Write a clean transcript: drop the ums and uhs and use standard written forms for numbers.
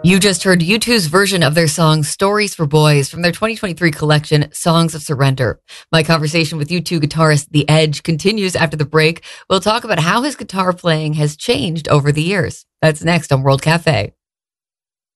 You just heard U2's version of their song Stories for Boys from their 2023 collection, Songs of Surrender. My conversation with U2 guitarist The Edge continues after the break. We'll talk about how his guitar playing has changed over the years. That's next on World Cafe.